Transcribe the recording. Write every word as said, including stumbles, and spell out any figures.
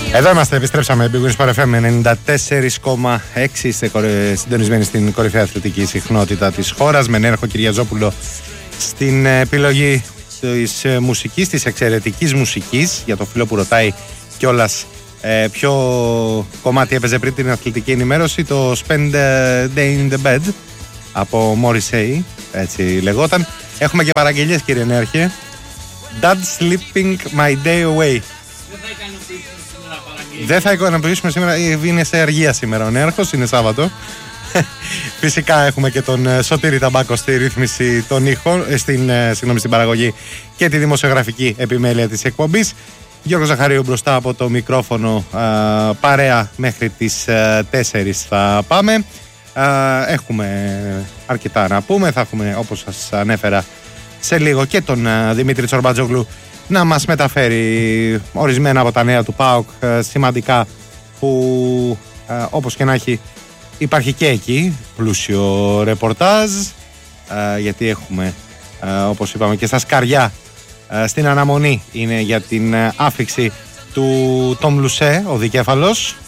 Εδώ είμαστε, επιστρέψαμε. Big Wins Sport εφ εμ ενενήντα τέσσερα κόμμα έξι. Είστε συντονισμένοι στην κορυφαία αθλητική συχνότητα της χώρας, με Νέρχο Κυριαζόπουλο στην επιλογή της μουσικής, της εξαιρετικής μουσικής. Για το φίλο που ρωτάει κιόλας ε, ποιο κομμάτι έπαιζε πριν την αθλητική ενημέρωση, το Spend a Day in the Bed από Morrissey, έτσι λεγόταν. Έχουμε και παραγγελίες, κύριε Νέρχε. Dad Sleeping My Day Away. Δεν θα ικανοποιήσουμε σήμερα, είναι σε αργία σήμερα ο Νέαρχος, είναι Σάββατο. Φυσικά έχουμε και τον Σωτήρη Ταμπάκο στη ρύθμιση των ήχων, στην, συγγνώμη, στην παραγωγή και τη δημοσιογραφική επιμέλεια της εκπομπής. Γιώργος Ζαχαρίου μπροστά από το μικρόφωνο, α, παρέα μέχρι τις α, τέσσερις θα πάμε. Α, έχουμε αρκετά να πούμε, θα έχουμε, όπως σας ανέφερα σε λίγο, και τον α, Δημήτρη Τσορμπατζόγλου να μας μεταφέρει ορισμένα από τα νέα του ΠΑΟΚ, σημαντικά, που ε, όπως και να έχει υπάρχει και εκεί πλούσιο ρεπορτάζ, ε, γιατί έχουμε ε, όπως είπαμε και στα σκαριά ε, στην αναμονή είναι για την ε, άφιξη του Τόμ Λουσέ, ο δικέφαλος,